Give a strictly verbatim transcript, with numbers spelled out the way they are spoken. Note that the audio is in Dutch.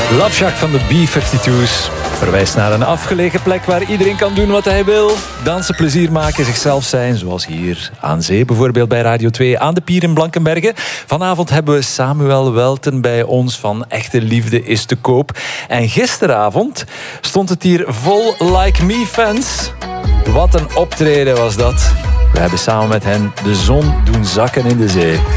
Love Shack van de B vijfentwintig's verwijst naar een afgelegen plek waar iedereen kan doen wat hij wil. Dansen, plezier maken, zichzelf zijn. Zoals hier aan zee, bijvoorbeeld bij Radio twee aan de Pier in Blankenberge. Vanavond hebben we Samuel Welten bij ons van Echte Liefde is te koop. En gisteravond stond het hier vol Like Me fans. Wat een optreden was dat. We hebben samen met hen de zon doen zakken in de zee.